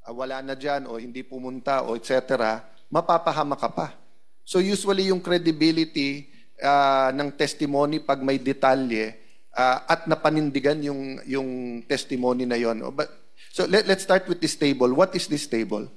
wala na dyan o hindi pumunta o etc., mapapahama ka pa. So usually yung credibility ng testimony pag may detalye at napanindigan yung testimony na yon. So let's start with this table. What is this table?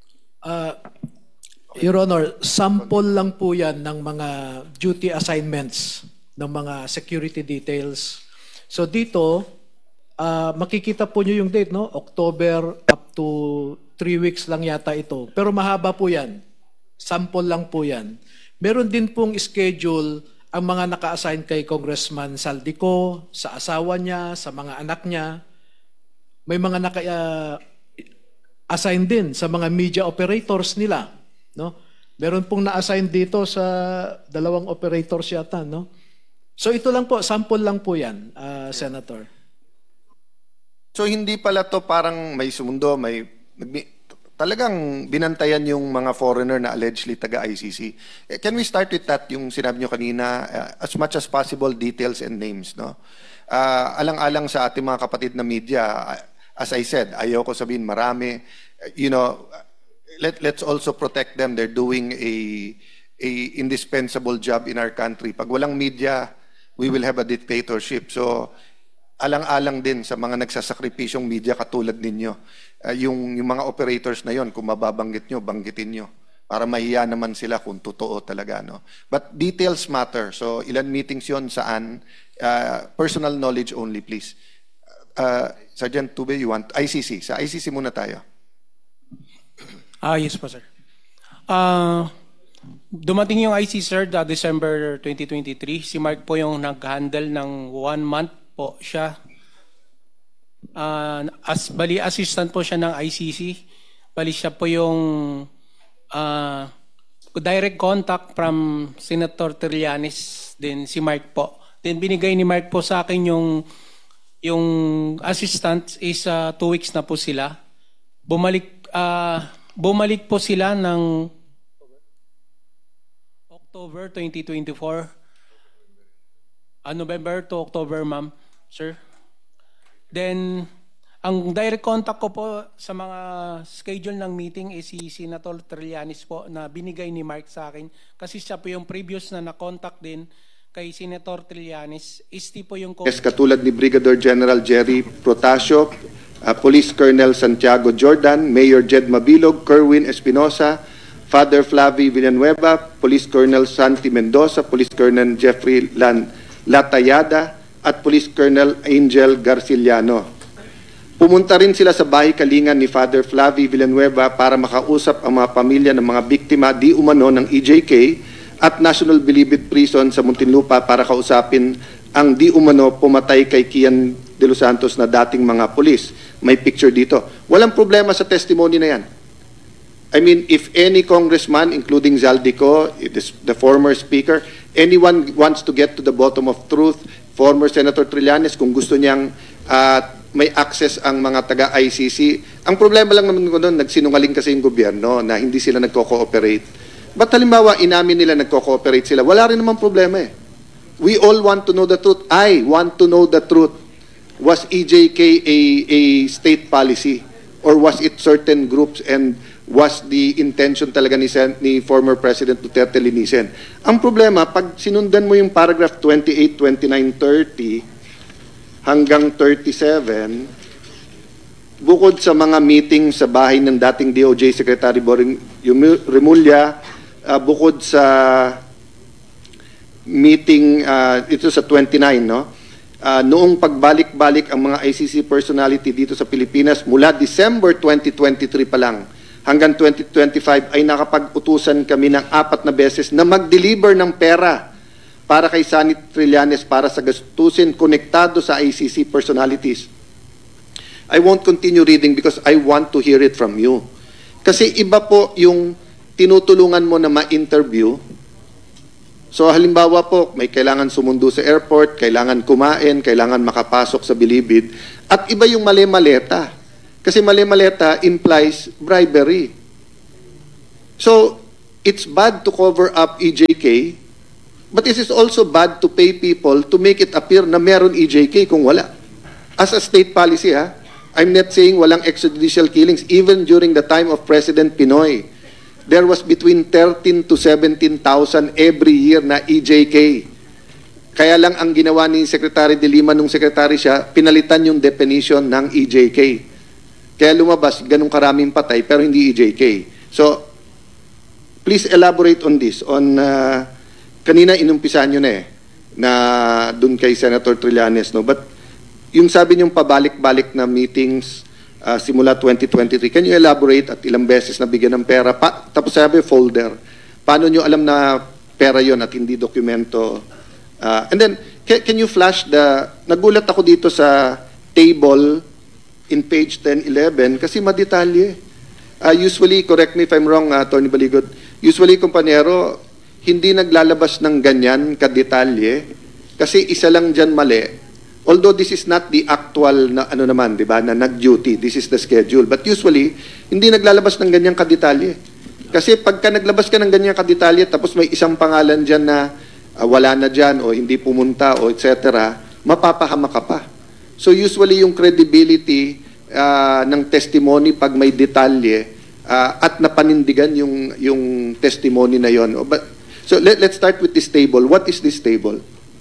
Your Honor, sample lang po yan ng mga duty assignments ng mga security details. So dito, makikita po nyo yung date, no? October up to 3 weeks lang yata ito. Pero mahaba po yan. Sample lang po yan. Meron din pong schedule ang mga naka-assign kay Congressman Saldico, sa asawa niya, sa mga anak niya. May mga naka-assign din sa mga media operators nila. No? Meron pong na-assign dito sa 2 operators yata. No? So ito lang po, sample lang po yan, Senator. So hindi pala to parang may sumundo, talagang binantayan yung mga foreigner na allegedly taga-ICC. Can we start with that, yung sinabi nyo kanina, as much as possible details and names, no? Alang-alang sa ating mga kapatid na media, as I said, ayaw ko sabihin marami, let's also protect them. They're doing a indispensable job in our country. Pag walang media, we will have a dictatorship. So alang-alang din sa mga nagsasakripisyong media katulad ninyo. Yung mga operators na yon, kung mababanggit nyo, banggitin nyo. Para mahiya naman sila kung totoo talaga. No? But details matter. So ilan meetings yon, saan? Personal knowledge only, please. Sergeant Tube, you want ICC? Sa ICC muna tayo. Yes po, sir. Dumating yung ICC, sir, December 2023. Si Mark po yung nag-handle ng 1 month po siya. Bali assistant po siya ng ICC. Bali siya po yung direct contact from Senator Trillanes, din si Mark po. Then binigay ni Mark po sa akin yung assistant is 2 weeks na po sila. Bumalik po sila ng October 2024. November to October, ma'am. Sir. Then, ang direct contact ko po sa mga schedule ng meeting is si Senator Trillanes po na binigay ni Mark sa akin. Kasi siya po yung previous na na-contact din kay Senator Trillanes. Isti po yung... Yes, katulad ni Brigadier General Jerry Protasio, Police Colonel Santiago Jordan, Mayor Jed Mabilog, Kerwin Espinosa, Father Flavi Villanueva, Police Colonel Santi Mendoza, Police Colonel Jeffrey Latayada, at Police Colonel Angel Garciliano. Pumunta rin sila sa bahay kalingan ni Father Flavi Villanueva para makausap ang mga pamilya ng mga biktima di umano ng EJK at National Bilibid Prison sa Muntinlupa para kausapin ang di umano pumatay kay Kian de los Santos na dating mga pulis. May picture dito. Walang problema sa testimony na yan. I mean, if any congressman, including Zaldico, the former speaker, anyone wants to get to the bottom of truth, former Senator Trillanes, kung gusto niyang may access ang mga taga-ICC. Ang problema lang naman ko doon, nagsinungaling kasi yung gobyerno na hindi sila nagko-cooperate. But halimbawa, inamin nila nagko-cooperate sila, wala rin naman problema eh. We all want to know the truth. I want to know the truth. Was EJK a state policy? Or was it certain groups and was the intention talaga ni former President Duterte linisin? Ang problema, pag sinundan mo yung paragraph 28, 29, 30 hanggang 37, bukod sa mga meeting sa bahay ng dating DOJ Secretary Boring Remulla, bukod sa meeting, ito sa 29, no? Noong pagbalik-balik ang mga ICC personality dito sa Pilipinas, mula December 2023 pa lang, hanggang 2025 ay nakapag-utusan kami ng 4 na beses na mag-deliver ng pera para kay Sunny Trillanes para sa gastusin konektado sa ICC personalities. I won't continue reading because I want to hear it from you. Kasi iba po yung tinutulungan mo na ma-interview. So halimbawa po, may kailangan sumundo sa airport, kailangan kumain, kailangan makapasok sa Bilibid, at iba yung mali-maleta. Kasi mali-maleta implies bribery. So, it's bad to cover up EJK, but it is also bad to pay people to make it appear na meron EJK kung wala. As a state policy, ha? I'm not saying walang extrajudicial killings. Even during the time of President Pinoy, there was between 13 to 17,000 every year na EJK. Kaya lang ang ginawa ni Secretary De Lima nung secretary siya, pinalitan yung definition ng EJK. Kaya lumabas ganung karaming patay pero hindi EJK. So, please elaborate on this. Kanina inumpisan nyo na na dun kay Senator Trillanes. No? But yung sabi niyong pabalik-balik na meetings simula 2023, can you elaborate at ilang beses na bigyan ng pera? Tapos sabi, folder. Paano nyo alam na pera yon at hindi dokumento? And then, can you flash nagulat ako dito sa table in page 10-11 kasi madetalye. Usually, correct me if I'm wrong, Attorney Baligod, usually, kumpanyero, hindi naglalabas ng ganyan kadetalye kasi isa lang dyan mali. Although this is not the actual na ano naman, di ba, na nag-duty, this is the schedule. But usually, hindi naglalabas ng ganyang kadetalye. Kasi pagka naglabas ka ng ganyang kadetalye tapos may isang pangalan dyan na wala na dyan o hindi pumunta o etc., mapapahama ka pa. So usually yung credibility ng testimony pag may detalye at napanindigan yung testimony na yon. So let's start with this table. What is this table?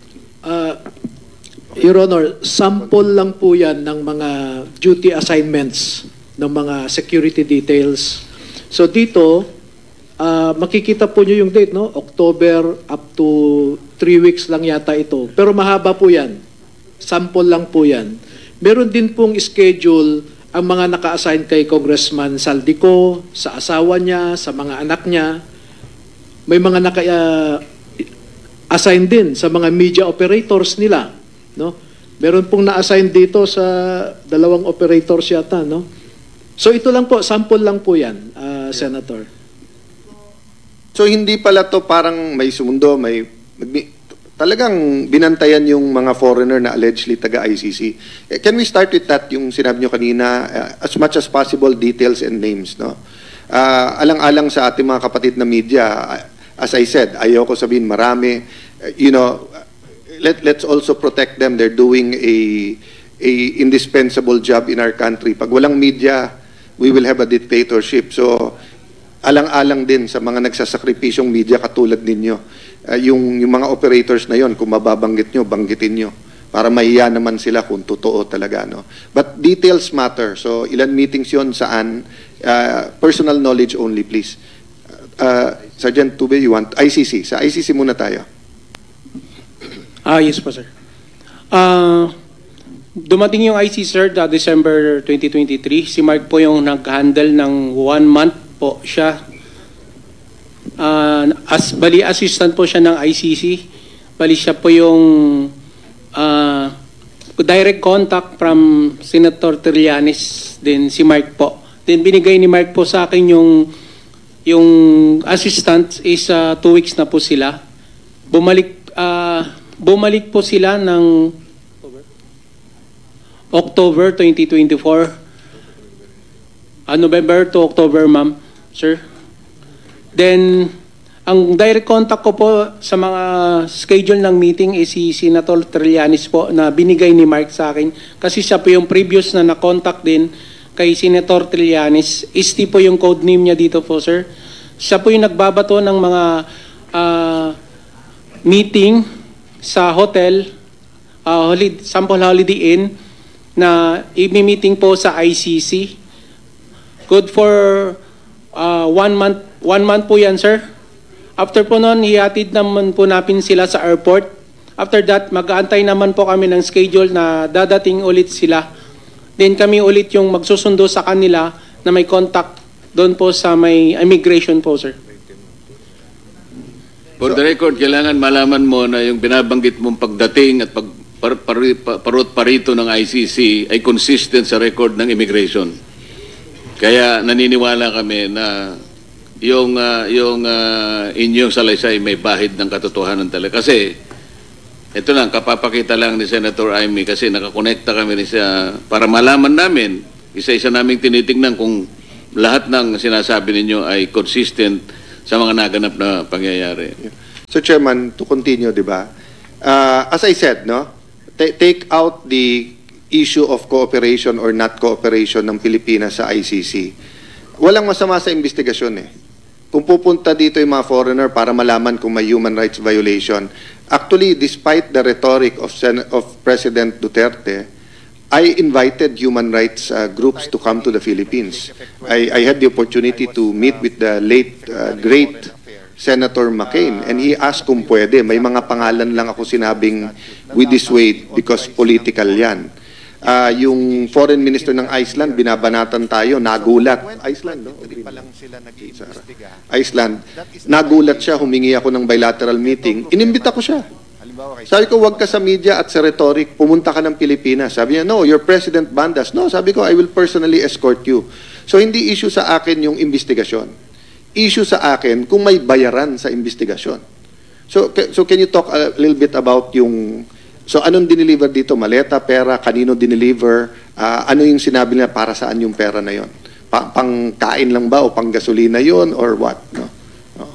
Your Honor, sample lang po yan ng mga duty assignments ng mga security details. So dito, makikita po nyo yung date, no? October up to 3 weeks lang yata ito. Pero mahaba po yan. Sample lang po yan. Meron din pong schedule ang mga naka-assign kay Congressman Saldico, sa asawa niya, sa mga anak niya. May mga naka-assign din sa mga media operators nila, no? Meron pong na-assign dito sa 2 operators yata, no? So ito lang po, sample lang po yan, Senator. So hindi pala to parang may sumundo, talagang binantayan yung mga foreigner na allegedly taga-ICC. Can we start with that, yung sinabi nyo kanina, as much as possible details and names, no? Alang-alang sa ating mga kapatid na media, as I said, ayoko sabihin marami, let's also protect them. They're doing a indispensable job in our country. Pag walang media, we will have a dictatorship. So alang-alang din sa mga nagsasakripisyong media katulad ninyo. Yung mga operators na yon, kung mababanggit nyo, banggitin nyo. Para mahiya naman sila kung totoo talaga. No? But details matter. So ilan meetings yon, saan? Personal knowledge only, please. Sergeant Tube, you want? ICC. Sa ICC muna tayo. Yes po, sir. Dumating yung ICC, sir, December 2023. Si Mark po yung nag-handle ng 1 month po siya. Bali assistant po siya ng ICC. Bali siya po yung direct contact from Senator Trillanes, din si Mark po. Then binigay ni Mark po sa akin yung assistant is 2 weeks na po sila. Bumalik po sila ng October 2024. November to October, ma'am, sir. Then, ang direct contact ko po sa mga schedule ng meeting is si Senator Trillanes po na binigay ni Mark sa akin. Kasi siya po yung previous na na-contact din kay Senator Trillanes. Isti po yung code name niya dito po, sir. Siya po yung nagbabato ng mga meeting sa hotel, Sample Holiday Inn, na i-meeting po sa ICC. Good for 1 month. 1 month po yan, sir. After po noon, hihatid naman po natin sila sa airport. After that, mag-aantay naman po kami ng schedule na dadating ulit sila. Then kami ulit yung magsusundo sa kanila na may contact doon po sa may immigration po, sir. For the record, kailangan malaman mo na yung binabanggit mong pagdating at parot parito ng ICC ay consistent sa record ng immigration. Kaya naniniwala kami na yung inyong salaysay may bahid ng katotohanan talaga. Kasi ito lang, kapapakita lang ni Senator Amy kasi nakakonekta kami siya para malaman namin, isa-isa naming tinitingnan kung lahat ng sinasabi ninyo ay consistent sa mga naganap na pangyayari. So Chairman, to continue, di ba? As I said, no, take out the issue of cooperation or not cooperation ng Pilipinas sa ICC. Walang masama sa investigasyon eh. Kung pupunta dito yung mga foreigner para malaman kung may human rights violation, actually, despite the rhetoric of President Duterte, I invited human rights groups to come to the Philippines. I had the opportunity to meet with the late, great Senator McCain, and he asked kung pwede. May mga pangalan lang ako sinabing we dissuade because political yan. Yung foreign minister ng Iceland, binabanatan tayo, nagulat. Iceland, no? Iceland. Nagulat siya, humingi ako ng bilateral meeting. Inimbita ko siya. Sabi ko, wag ka sa media at sa rhetoric, pumunta ka ng Pilipinas. Sabi niya, no, your president banned us. No, sabi ko, I will personally escort you. So, hindi issue sa akin yung investigasyon. Issue sa akin kung may bayaran sa investigasyon. So can you talk a little bit about yung... So, anong dineliver dito? Maleta, pera, kanino dineliver? Ano yung sinabi nila para saan yung pera na yon? Pangkain lang ba o pang gasolina yon or what? No? No.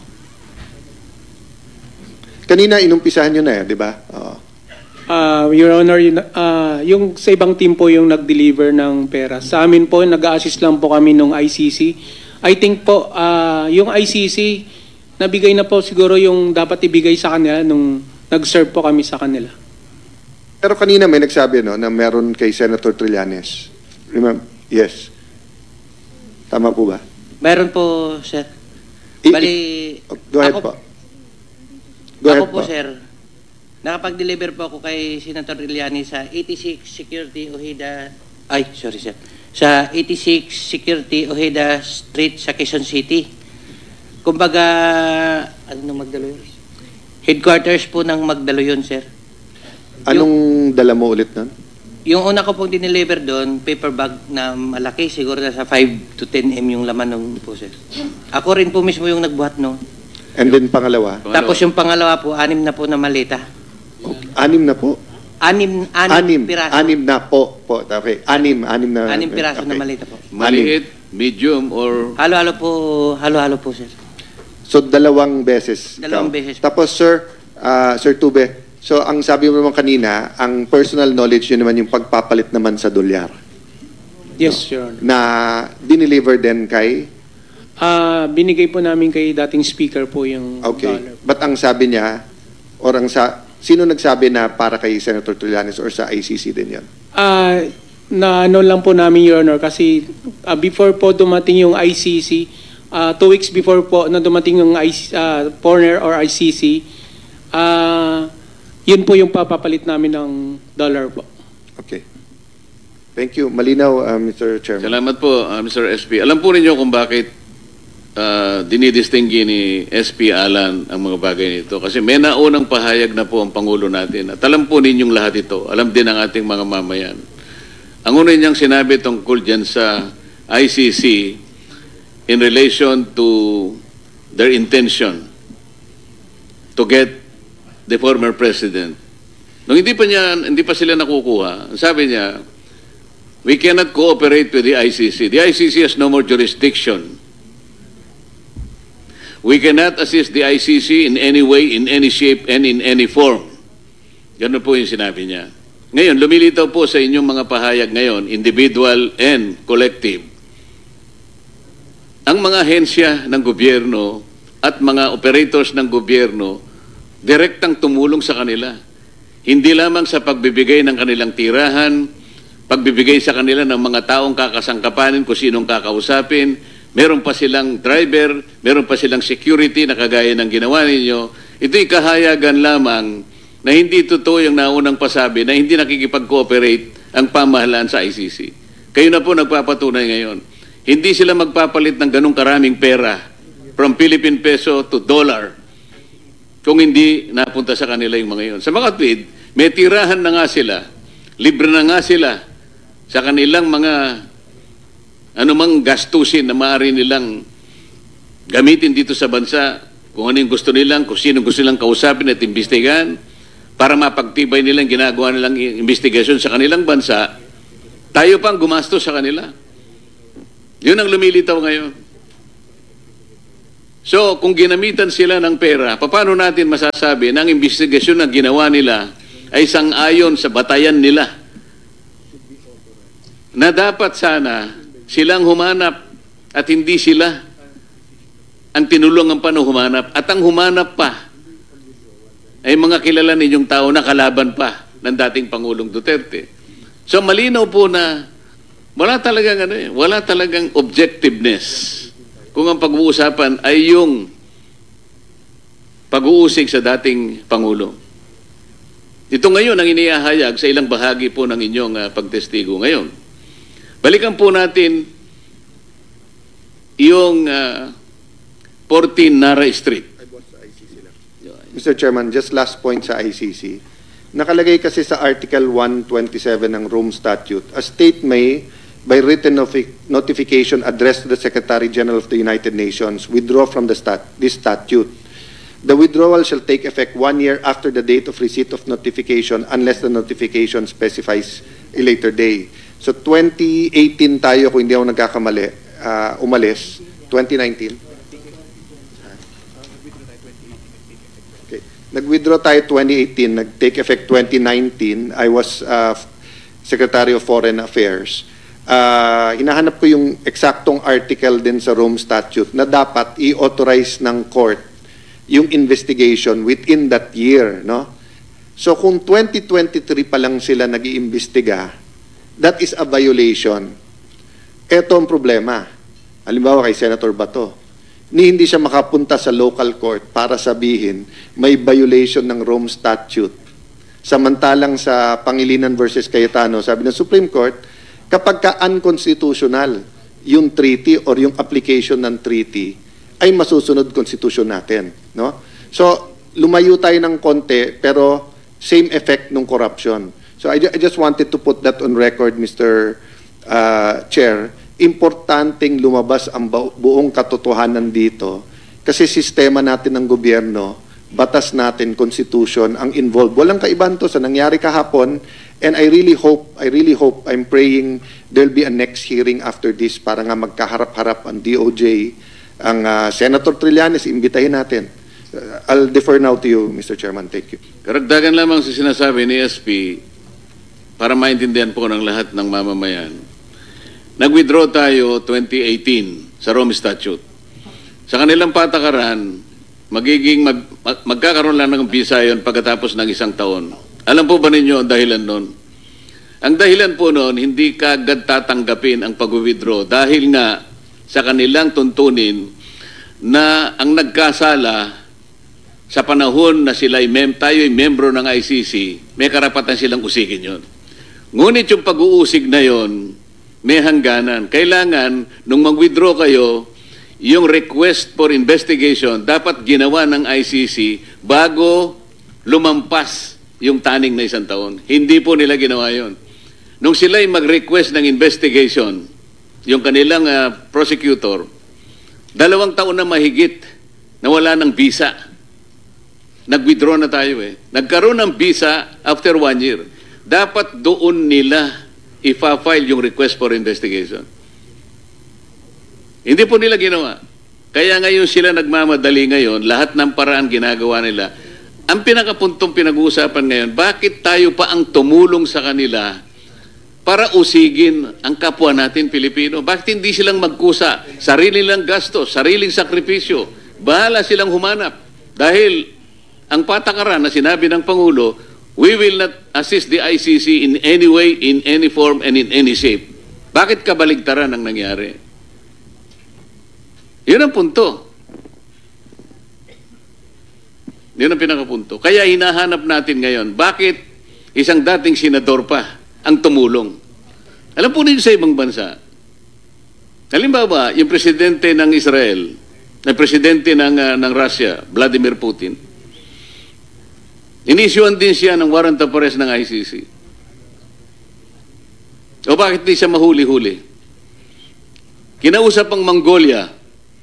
Kanina, inumpisahan nyo na di ba? Your Honor, yung sa ibang team po yung nag-deliver ng pera. Sa amin po, nag-a-assist lang po kami nung ICC. I think po, yung ICC, nabigay na po siguro yung dapat ibigay sa kanila nung nag-serve po kami sa kanila. Pero kanina may nagsabi no, na meron kay Senator Trillanes. Remember? Yes. Tama po ba? Meron po, sir. Go ahead po. Go ahead Ako po, sir. Nakapag-deliver po ako kay Senator Trillanes sa 86 Security Ojeda... Ay, sorry, sir. Sa 86 Security Ojeda Street sa Quezon City. Kumbaga, ano nung Magdaloyon? Headquarters po ng Magdaloyon, sir. Anong dala mo ulit nun? Yung una ko pong dineliver doon, paper bag na malaki, siguro nasa 5 to 10 m yung laman nung po, sir. Ako rin po mismo yung nagbuhat, no? And then pangalawa? Tapos yung pangalawa po, 6 na po na maleta. Okay. 6 na po? 6 piraso. 6 na po. Okay. 6 na. 6 piraso okay. na maleta po. Maliit, medium, or... Halo-halo po, sir. So, 2 beses. Dalawang beses. Tapos, Sir Tube, so, ang sabi mo naman kanina, ang personal knowledge yun naman yung pagpapalit naman sa dolyar. Yes, Your Honor. Na dineliver din kay... Binigay po namin kay dating speaker po yung Okay. dollar. But ang sabi niya, or sino nagsabi na para kay Senator Trillanes or sa ICC din yan? Na ano lang po namin, Your Honor, kasi before po dumating yung ICC, 2 weeks before po na dumating yung foreigner or ICC, yun po yung papapalit namin ng dollar po. Okay. Thank you. Malinaw, Mr. Chairman. Salamat po, Mr. SP. Alam po ninyo kung bakit dinidistinggi ni SP Alan ang mga bagay nito. Kasi may naunang pahayag na po ang Pangulo natin. At alam po ninyong lahat ito. Alam din ng ating mga mamayan. Ang una niyang sinabi tungkol dyan sa ICC in relation to their intention to get the former president. Nung hindi pa sila nakukuha, sabi niya, we cannot cooperate with the ICC. The ICC has no more jurisdiction. We cannot assist the ICC in any way, in any shape, and in any form. Ganun po yung sinabi niya. Ngayon, lumilitaw po sa inyong mga pahayag ngayon, individual and collective. Ang mga ahensya ng gobyerno at mga operators ng gobyerno, direktang tumulong sa kanila. Hindi lamang sa pagbibigay ng kanilang tirahan, pagbibigay sa kanila ng mga taong kakasangkapanin kung sinong kakausapin, meron pa silang driver, meron pa silang security na kagaya ng ginawa ninyo. Ito'y kahayagan lamang na hindi totoo yung naunang pasabi na hindi nakikipag-cooperate ang pamahalaan sa ICC. Kayo na po nagpapatunay ngayon. Hindi sila magpapalit ng ganong karaming pera from Philippine peso to dollar kung hindi napunta sa kanila yung mga yun. Sa mga tweet, may tirahan na nga sila, libre na nga sila sa kanilang mga anumang gastusin na maaari nilang gamitin dito sa bansa, kung ano yung gusto nilang, kung sino gusto nilang kausapin at imbestigahan, para mapagtibay nilang ginagawa nilang investigasyon sa kanilang bansa, tayo pang gumastos sa kanila. Yun ang lumilitaw ngayon. So, kung ginamitan sila ng pera, paano natin masasabi na ang investigasyon na ginawa nila ay sang-ayon sa batayan nila? na dapat sana silang humanap at hindi sila ang tinulungan pa na humanap. At ang humanap pa ay mga kilala ninyong tao na kalaban pa ng dating Pangulong Duterte. So malinaw po na wala talagang objectiveness kung ang pag-uusapan ay yung pag-uusig sa dating Pangulo. Ito ngayon ang inihahayag sa ilang bahagi po ng inyong pagtestigo ngayon. Balikan po natin yung 14 Nara Street. Mr. Chairman, just last point sa ICC. Nakalagay kasi sa Article 127 ng Rome Statute, a state may, by written notification addressed to the Secretary General of the United Nations, withdraw from this statute. The withdrawal shall take effect 1 year after the date of receipt of notification unless the notification specifies a later day. So 2018 tayo, kung hindi ako nagkakamali, umalis. 2019? Okay. Nag-withdraw tayo 2018, nag-take effect 2019. I was Secretary of Foreign Affairs. Hinahanap ko yung eksaktong article din sa Rome Statute na dapat i-authorize ng court yung investigation within that year, no? So kung 2023 pa lang sila nag-iimbestiga, that is a violation. Ito ang problema. Halimbawa kay Senator Bato, hindi siya makapunta sa local court para sabihin may violation ng Rome Statute. Samantalang sa Pangilinan versus Cayetano, sabi ng Supreme Court, kapag ka unconstitutional yung treaty or yung application ng treaty, ay masusunod constitution natin, no? So, lumayo tayo ng konti, pero same effect ng corruption. So, I just wanted to put that on record, Mr. Chair. Importanteng lumabas ang buong katotohanan dito kasi sistema natin ng gobyerno, batas natin, constitution, ang involved. Walang kaibahan to sa nangyari kahapon, and I really hope, I'm praying there'll be a next hearing after this para nga magkaharap-harap ang DOJ, ang Senator Trillanes, imbitahin natin. I'll defer now to you, Mr. Chairman. Thank you. Karagdagan lamang sa sinasabi ni SP para maintindihan po ng lahat ng mamamayan. Nag-withdraw tayo 2018 sa Rome Statute. Sa kanilang patakaran, magkakaroon lang ng visa yon pagkatapos ng 1 taon. Alam po ba ninyo ang dahilan nun? Ang dahilan po nun, hindi kaagad tatanggapin ang pag-withdraw dahil nga sa kanilang tuntunin na ang nagkasala sa panahon na tayo ay membro ng ICC, may karapatan silang usigin yon. Ngunit yung pag-uusig na yon, may hangganan. Kailangan, nung mag-withdraw kayo, yung request for investigation dapat ginawa ng ICC bago lumampas yung taning na 1 taon. Hindi po nila ginawa yon. Nung sila'y mag-request ng investigation, yung kanilang prosecutor, 2 taon na mahigit na wala ng visa. Nag-withdraw na tayo eh. Nagkaroon ng visa after 1 year. Dapat doon nila ipa-file yung request for investigation. Hindi po nila ginawa. Kaya ngayon sila nagmamadali ngayon, lahat ng paraan ginagawa nila. Ang pinakapuntong pinag-uusapan ngayon, bakit tayo pa ang tumulong sa kanila para usigin ang kapwa natin Pilipino? Bakit hindi silang magkusa? Sarili lang gastos, sariling sakripisyo. Bahala silang humanap. Dahil ang patakaran na sinabi ng Pangulo, we will not assist the ICC in any way, in any form, and in any shape. Bakit kabaligtaran ang nangyari? Yun ang punto. Yun ang pinakapunto. Kaya hinahanap natin ngayon, bakit isang dating senador pa ang tumulong? Alam po ninyo sa ibang bansa, halimbawa, yung presidente ng Israel, ang presidente ng Russia, Vladimir Putin, inisyuan din siya ng warrant of arrest ng ICC. O bakit di siya mahuli-huli? Kinausap ang Mongolia,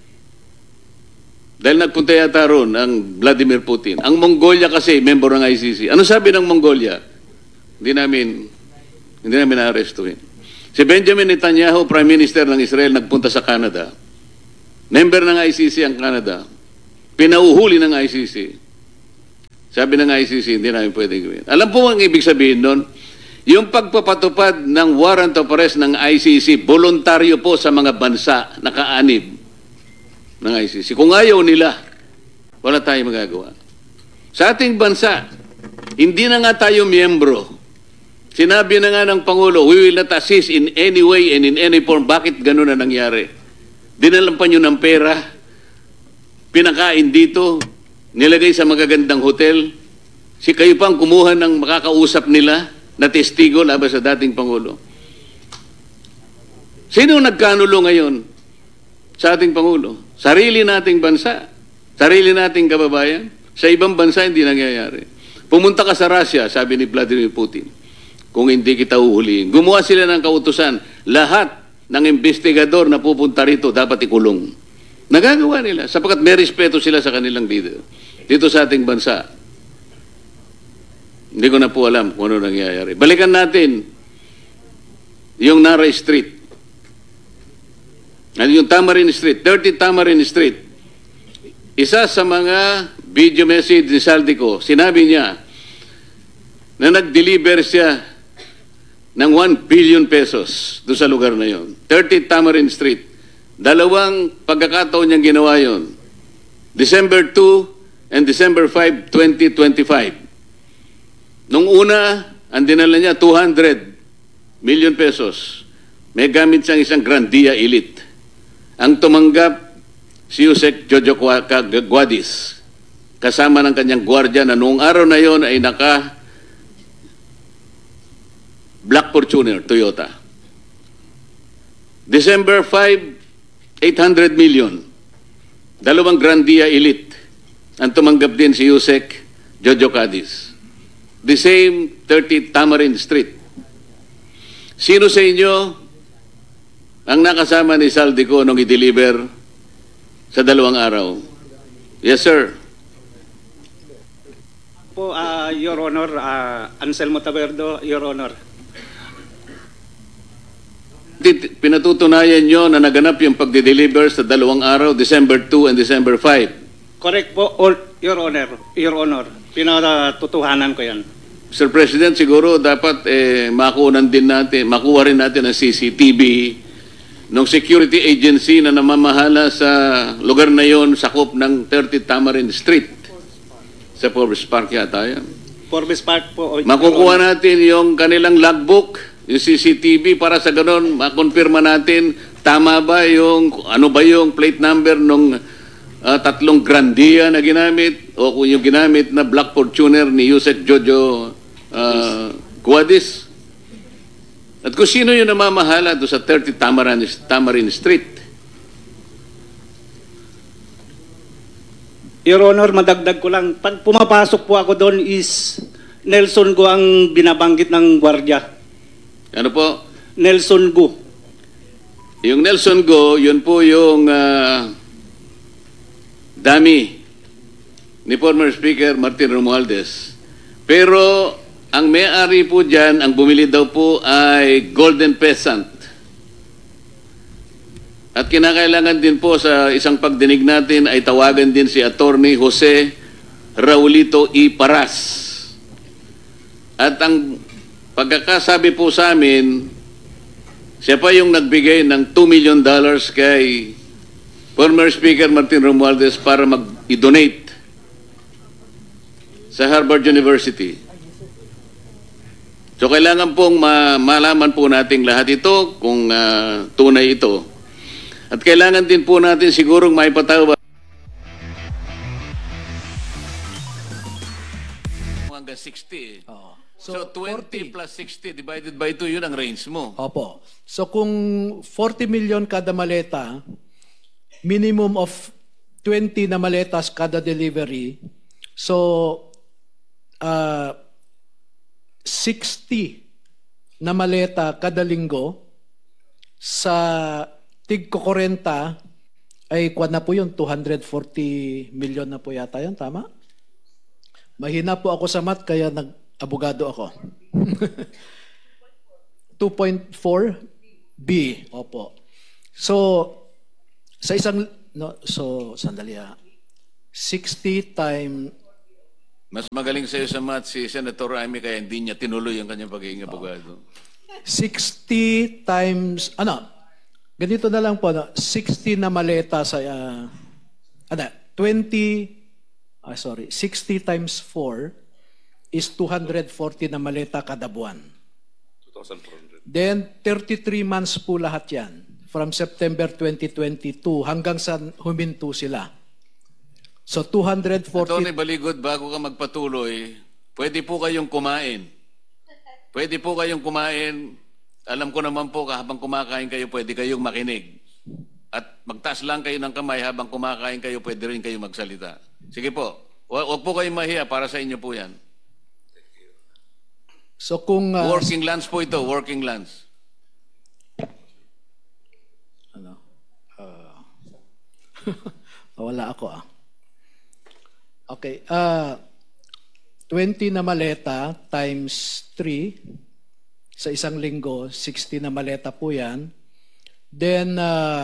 dahil nagpunta yata ron ang Vladimir Putin. Ang Mongolia kasi, member ng ICC. Ano sabi ng Mongolia? Hindi namin na-arrestuhin. Si Benjamin Netanyahu, Prime Minister ng Israel, nagpunta sa Canada. Member ng ICC ang Canada. Pinauhuli ng ICC. Sabi ng ICC, hindi namin pwedeng gawin. Alam po ang ibig sabihin nun? Yung pagpapatupad ng warrant of arrest ng ICC, voluntaryo po sa mga bansa na kaanib ng ICC. Kung ayaw nila, wala tayong magagawa. Sa ating bansa, hindi na nga tayo miyembro. Sinabi na nga ng Pangulo, we will not assist in any way and in any form. Bakit ganun na nangyari? Dinalampan nyo ng pera, pinakain dito, nilagay sa magagandang hotel, si kayo pang kumuha ng makakausap nila na testigo laban sa dating Pangulo. Sino nagkanulo ngayon sa ating Pangulo? Sarili nating bansa, sarili nating kababayan. Sa ibang bansa hindi nangyayari. Pumunta ka sa Russia, sabi ni Vladimir Putin, kung hindi kita uhulihin. Gumawa sila ng kautusan, lahat ng investigador na pupunta rito dapat ikulong. Nagagawa nila sapagkat may respeto sila sa kanilang leader. Dito sa ating bansa, hindi ko na po alam kung ano nangyayari. Balikan natin yung Nara Street. At yung Tamarin Street, 30 Tamarin Street. Isa sa mga video message ni Saldico, sinabi niya na nag-deliver siya ng 1 billion pesos doon sa lugar na yon. 30 Tamarin Street. Dalawang pagkakataon niyang ginawa yon. December 2 and December 5, 2025. Nung una, ang dinala niya 200 million pesos. May gamit siyang isang Grandia Elite. Ang tumanggap si Yusek Jojo Guadis, kasama ng kanyang gwardiya na noong araw na yon ay naka Black Fortuner, Toyota. December 5, 800 million. Dalawang Grandia Elite. Ang tumanggap din si Yusek Jojo Guadis. The same 30 Tamarin Street. Sino sa inyo ang nakasama ni Saldico nung i-deliver sa 2 araw? Yes, sir. Po, Your Honor, Anselmo Taberdo, Your Honor. Pinatutunayan nyo na naganap yung pagde-deliver sa 2 araw, December 2 and December 5. Correct po, Your Honor. Your Honor, pinatutuhanan ko yan. Mr. President, siguro dapat makuha rin natin ang CCTV ng security agency na namamahala sa lugar na yon, sakop ng 30 Tamarin Street. Sa Forbes Park yata yan. Forbes Park po. Makukuha natin yung kanilang logbook, yung CCTV, para sa ganon, makonfirma natin tama ba yung, ano ba yung plate number ng 3 Grandia na ginamit o kung yung ginamit na Black Fortuner ni Yusek Jojo Guadis. At kung sino yung namamahala doon sa 30 Tamarin Street. Your Honor, madagdag ko lang. Pag pumapasok po ako doon is Nelson Go ang binabanggit ng gwardiya. Ano po? Nelson Go. Yung Nelson Go, yun po yung dami ni former Speaker Martin Romualdez. Pero ang may-ari po dyan, ang bumili daw po ay Golden Peasant. At kinakailangan din po sa isang pagdinig natin ay tawagan din si Attorney Jose Raulito E. Paras. At ang pagkakasabi po sa amin, siya pa yung nagbigay ng $2 million kay former Speaker Martin Romualdez para mag-donate sa Harvard University. So kailangan pong malaman po natin lahat ito kung tunay ito. At kailangan din po natin sigurong maipatawag hanggang 60. Oo. So 20 plus 60 divided by 2, yun ang range mo. Opo. So kung 40 million kada maleta, minimum of 20 na maletas kada delivery, so 60 na maleta kada linggo, sa tigko 40 ay kuwan na po yun, 240 million na po yata yun, tama? Mahina po ako sa math kaya nag-abogado ako. 2.4 B, opo. So, sa isang, no, so, sandali ha. 60 times Mas magaling sa'yo sa math si Senator Amy kaya hindi niya tinuloy ang kanyang pagiging abogado. 60 times, ganito na lang po, 60 na maleta sa, 60 times 4 is 240 na maleta kada buwan. 2,400. Then, 33 months po lahat yan. From September 2022 hanggang sa huminto sila. So, 240... Atty. Baligod, bago ka magpatuloy, pwede po kayong kumain. Pwede po kayong kumain. Alam ko naman po, habang kumakain kayo, pwede kayong makinig. At magtaas lang kayo ng kamay habang kumakain kayo, pwede rin kayo magsalita. Sige po. Huwag po kayong mahiya, para sa inyo po yan. So, kung... Working lunch po ito, working lunch. Wala ako Okay. 20 na maleta times 3 sa isang linggo, 60 na maleta po yan. Then,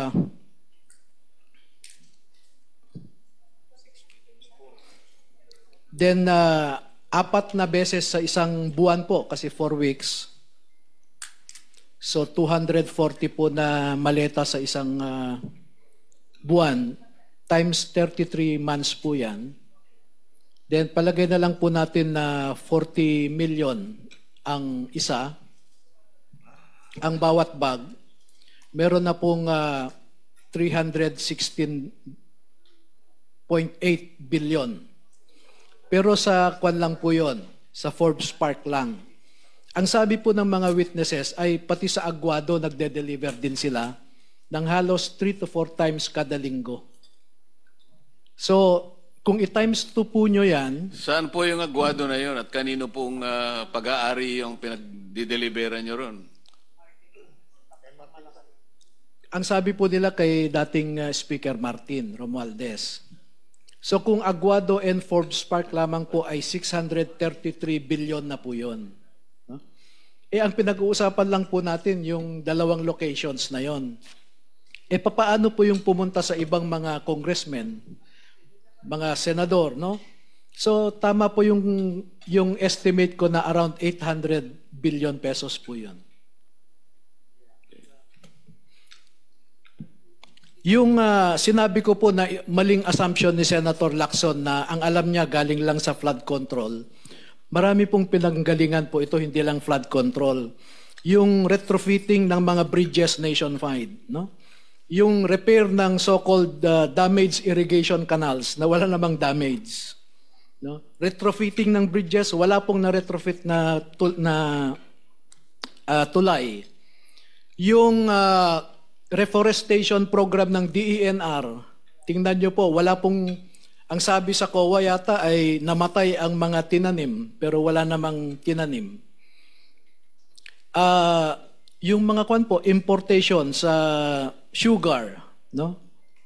apat na beses sa isang buwan po, kasi 4 weeks. So, 240 po na maleta sa isang buwan, times 33 months po yan. Then, palagay na lang po natin na 40 million ang isa, ang bawat bag. Meron na pong 316.8 billion. Pero sa kwan lang po yon, sa Forbes Park lang. Ang sabi po ng mga witnesses ay pati sa Aguado nagde-deliver din sila ng halos 3 to 4 times kada linggo. So, kung i-times 2 po nyo yan... Saan po yung Aguado na yun at kanino pong pag-aari yung pinag-deliveran nyo ron? Ang sabi po nila kay dating Speaker Martin Romualdez. So kung Aguado and Forbes Park lamang po ay 633 billion na po yun. No? Ang pinag-uusapan lang po natin yung 2 locations na yon. Papaano po yung pumunta sa ibang mga congressmen, mga senador, no? So tama po yung estimate ko na around 800 billion pesos po 'yon. Yung sinabi ko po na maling assumption ni Senator Lacson na ang alam niya galing lang sa flood control. Marami pong pinanggalingan po ito, hindi lang flood control. Yung retrofitting ng mga bridges nationwide, no? Yung repair ng so-called damaged irrigation canals na wala namang damage. No? Retrofitting ng bridges, wala pong na-retrofit na tulay. Yung reforestation program ng DENR, tingnan nyo po, wala pong, ang sabi sa COA yata ay namatay ang mga tinanim, pero wala namang tinanim. Yung mga kwan po, importation sa sugar, no?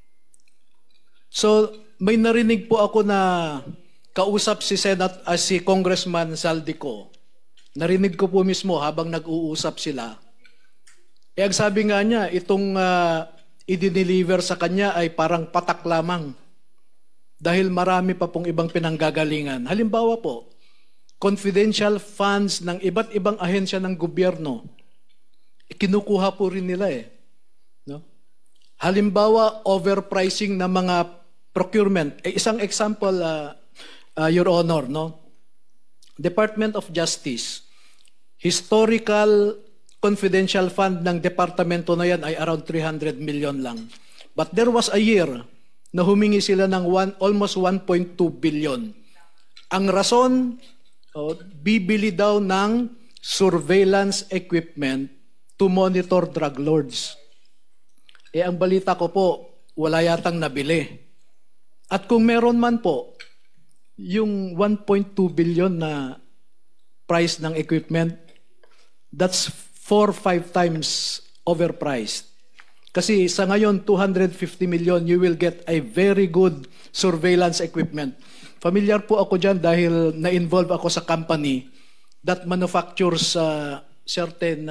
So, may narinig po ako na kausap si Congressman Saldico. Narinig ko po mismo habang nag-uusap sila. Ang sabi nga niya, itong i-deliver sa kanya ay parang patak lamang. Dahil marami pa pong ibang pinanggagalingan. Halimbawa po, confidential funds ng iba't ibang ahensya ng gobyerno, kinukuha po rin nila no? Halimbawa, overpricing ng mga procurement. Isang example, Your Honor, no? Department of Justice, historical confidential fund ng departamento na yan ay around 300 million lang. But there was a year na humingi sila ng almost 1.2 billion. Ang rason, bibili daw ng surveillance equipment to monitor drug lords. Ang balita ko po, wala yatang nabili. At kung meron man po, yung 1.2 billion na price ng equipment, that's 4-5 times overpriced. Kasi sa ngayon, 250 million, you will get a very good surveillance equipment. Familiar po ako dyan dahil na-involve ako sa company that manufactures certain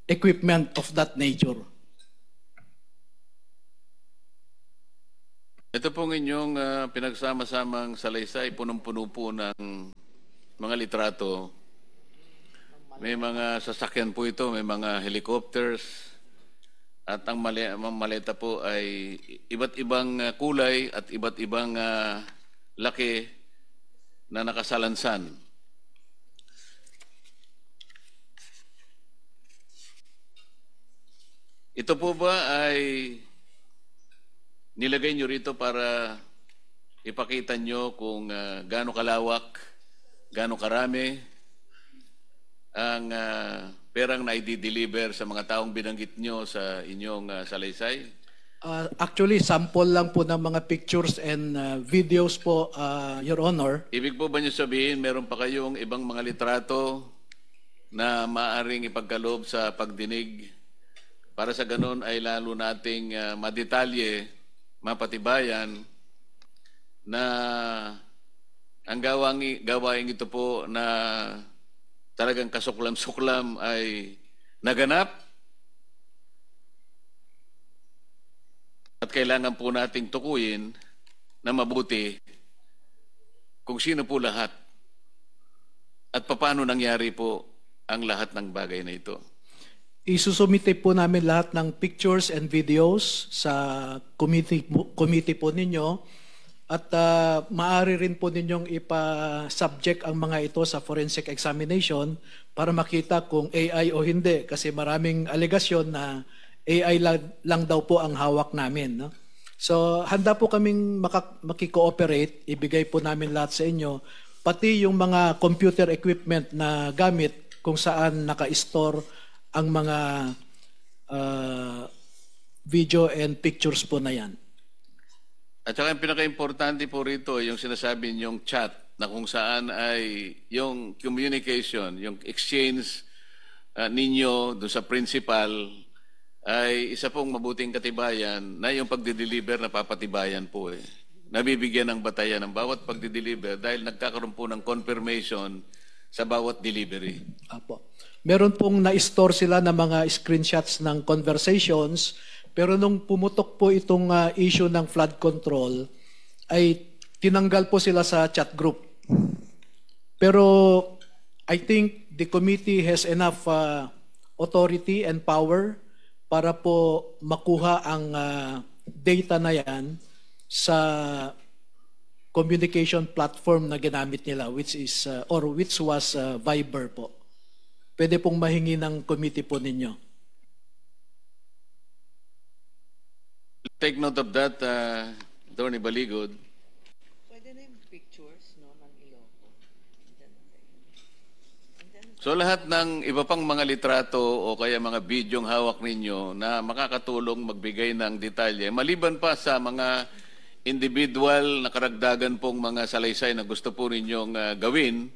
equipment of that nature. Ito pong inyong pinagsama-samang salaysay, punong-puno po ng mga litrato. May mga sasakyan po ito, may mga helicopters, at ang maleta po ay iba't ibang kulay at iba't ibang laki na nakasalansan. Ito po ba ay nilagay nyo rito para ipakita nyo kung gaano kalawak, gaano karami ang perang na i-deliver sa mga taong binanggit nyo sa inyong salaysay? Actually, sample lang po ng mga pictures and videos po, Your Honor. Ibig po ba nyo sabihin, meron pa kayong ibang mga litrato na maaring ipagkaloob sa pagdinig para sa ganun ay lalo nating madetalye, mapatibayan na ang gawaing ito po na talagang kasuklam-suklam ay naganap at kailangan po nating tukuyin na mabuti kung sino po lahat at paano nangyari po ang lahat ng bagay na ito. Isusumite po namin lahat ng pictures and videos sa committee po ninyo at maaari rin po ninyong ipa-subject ang mga ito sa forensic examination para makita kung AI o hindi kasi maraming alegasyon na AI lang daw po ang hawak namin. No? So handa po kaming makikooperate, ibigay po namin lahat sa inyo, pati yung mga computer equipment na gamit kung saan naka-store ang mga video and pictures po na yan. At saka yung pinaka-importante po rito, yung sinasabi niyong chat na kung saan ay yung communication, yung exchange ninyo doon sa principal ay isa pong mabuting katibayan na yung pagdideliver na papatibayan po eh. Nabibigyan ng batayan ng bawat pagdideliver dahil nagkakaroon po ng confirmation sa bawat delivery. Apo. Meron pong na-store sila ng mga screenshots ng conversations, pero nung pumutok po itong issue ng flood control, ay tinanggal po sila sa chat group. Pero I think the committee has enough authority and power para po makuha ang data na yan sa communication platform na ginamit nila, which was Viber po. Pwede pong mahingi ng committee po ninyo. Take note of that, Attorney Baligod. Pwede na yung pictures, no, ng Ilocos. So lahat ng iba pang mga litrato o kaya mga bidyong hawak ninyo na makakatulong magbigay ng detalye, maliban pa sa mga individual na karagdagan pong mga salaysay na gusto po ninyong gawin,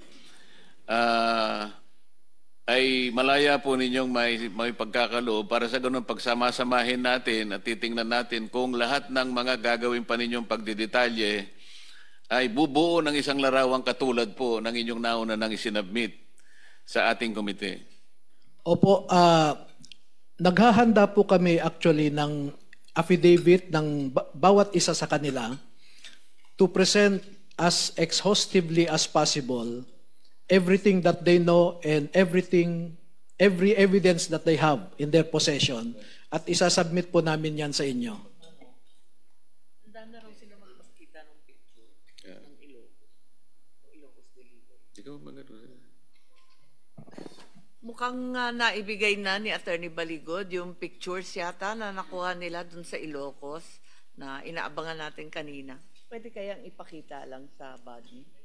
ay malaya po ninyong may pagkakaloob para sa ganun pagsama-samahin natin at titingnan natin kung lahat ng mga gagawin pa ninyong pagdidetalye ay bubuo ng isang larawang katulad po ng inyong nauna nang isinabmit sa ating komite. Opo, naghahanda po kami actually ng affidavit ng bawat isa sa kanila to present as exhaustively as possible everything that they know and every evidence that they have in their possession at isasubmit po namin yan sa inyo. Handa na raw sila magpakita ng picture ng Ilocos. Ilocos delivery. Ikaw magano? Mukhang naibigay na ni Attorney Baligod yung pictures yata na nakuha nila dun sa Ilocos na inaabangan natin kanina. Pwede kayang ipakita lang sa body?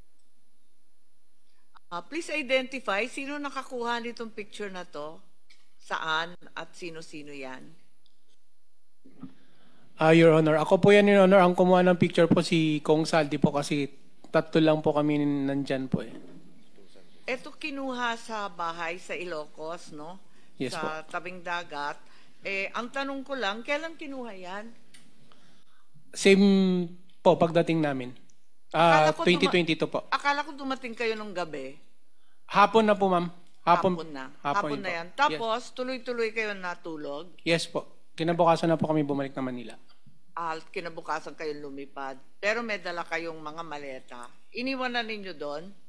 Please identify sino nakakuha nitong picture na to, saan at sino-sino yan. Your Honor, ako po yan, Your Honor. Ang kumuha ng picture po si Kong Saldi po kasi tatlo lang po kami nandyan po eh. Ito kinuha sa bahay sa Ilocos, no? Yes sa tabing dagat. Ang tanong ko lang, kailan kinuha yan? Same po pagdating namin. Akala ko 2022 po. Akala ko dumating kayo nung gabi. Hapon na po, ma'am. Hapon na. Hapon Hapon na po. yan. Tapos, tuloy-tuloy kayo natulog. Yes po. Kinabukasan na po kami bumalik na Manila. kinabukasan kayong lumipad. Pero may dala kayong mga maleta. Iniwan na ninyo doon?